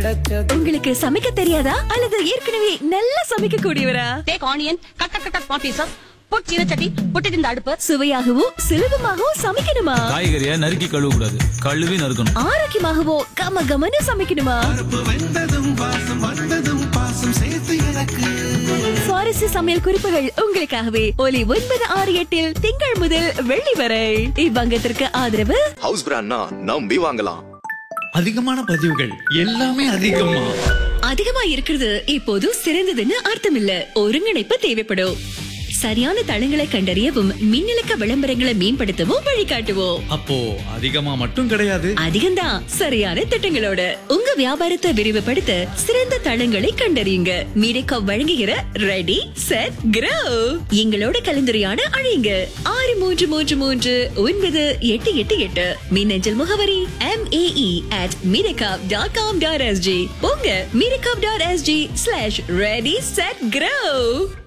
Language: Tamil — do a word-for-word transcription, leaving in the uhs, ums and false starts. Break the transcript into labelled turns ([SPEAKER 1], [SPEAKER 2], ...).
[SPEAKER 1] கிடைச்சது.
[SPEAKER 2] உங்களுக்கு சமைக்க தெரியாதா அல்லது ஏற்கனவே நல்லா சமைக்க கூடியவரா?
[SPEAKER 3] Take onion cut cut cut small pieces put சீரச்சட்டி put in தி அடுப்பு.
[SPEAKER 2] சுவையாகவும் சுலபமாகவும் சமைக்கணுமா?
[SPEAKER 4] காய்கறியை நறுக்கி கழுவ கூடாது, கழுவி நறுக்கணும்.
[SPEAKER 2] ஆரோக்கியமாகவோ கம கமன்னு சமைக்கணுமா? சுவாரஸ்ய சமையல் குறிப்புகள் உங்களுக்காகவே ஒலி ஒன்பது ஆறு எட்டில் திங்கள் முதல் வெள்ளி வரை. இவ்வங்கத்திற்கு ஆதரவு
[SPEAKER 5] ஹவுஸ் பிராண்ட்னா நம்பி வாங்கலாம்.
[SPEAKER 6] அதிகமான பதிவுகள் எல்லாமே அதிகமா
[SPEAKER 2] அதிகமா இருக்கிறது இப்போது சிறந்ததுன்னு அர்த்தம் இல்ல. ஒருங்கிணைப்பு தேவைப்படும். சரியான தளங்களை கண்டறியவும் மின்னலுக்க விளம்பரங்களை மேம்படுத்தவும் வழிகாட்டுவோம்.
[SPEAKER 6] அப்போ அதிகமா மட்டும் கிடையாது,
[SPEAKER 2] அதிகம்தான். சரியான திட்டங்களோட உங்க வியாபாரத்தை விரிவுபடுத்த சிறந்த தளங்களை கண்டறியுங்க. மீடியாகாப் வழங்குகிற ரெடி செட் கிரோ. எங்களோட கலந்துரையாட அழையுங்க ஆறு மூன்று மூன்று மூன்று ஒன்பது எட்டு எட்டு எட்டு. மின்னஞ்சல் முகவரி M A E at Mediacorp dot com dot S G. உங்க Mediacorp dot S G slash ready set கிரோ.